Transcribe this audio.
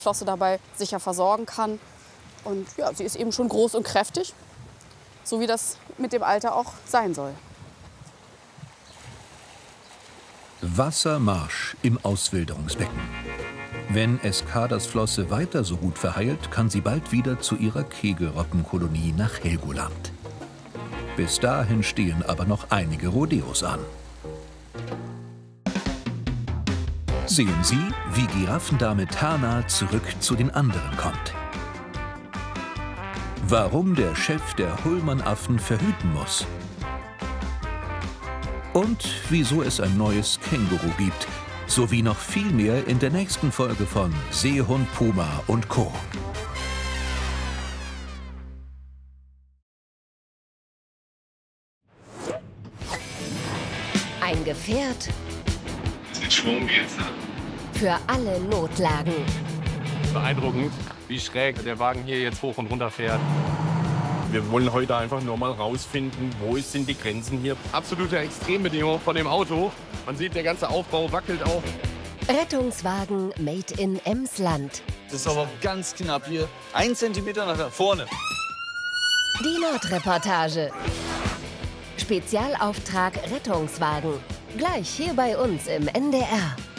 Flosse dabei sicher versorgen kann. Und ja, sie ist eben schon groß und kräftig, so wie das mit dem Alter auch sein soll. Wassermarsch im Auswilderungsbecken. Wenn Escadas Flosse weiter so gut verheilt, kann sie bald wieder zu ihrer Kegelrobbenkolonie nach Helgoland. Bis dahin stehen aber noch einige Rodeos an. Sehen Sie, wie Giraffendame Tana zurück zu den anderen kommt. Warum der Chef der Hullmann-Affen verhüten muss. Und wieso es ein neues Känguru gibt. Sowie noch viel mehr in der nächsten Folge von Seehund Puma und Co. Ein Gefährt Mit Schwung geht's dann. für alle Notlagen. Beeindruckend, wie schräg der Wagen hier jetzt hoch und runter fährt. Wir wollen heute einfach nur mal rausfinden, wo sind die Grenzen hier. Absolute Extrembedingungen von dem Auto. Man sieht, der ganze Aufbau wackelt auch. Rettungswagen made in Emsland. Das ist aber ganz knapp hier. 1 Zentimeter nach vorne. Die Nordreportage. Spezialauftrag Rettungswagen. Gleich hier bei uns im NDR.